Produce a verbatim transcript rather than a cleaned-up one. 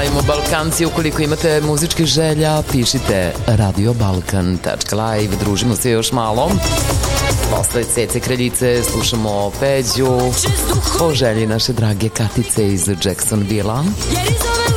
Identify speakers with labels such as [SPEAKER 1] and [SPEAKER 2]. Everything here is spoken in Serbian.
[SPEAKER 1] slavimo Balkanci. Ukoliko imate muzičkih želja, pišite radio balkan tačka live. Družimo se još malo. Posle Cece Kraljice slušamo Peđu po želji naše drage Katice iz Jacksonville-a.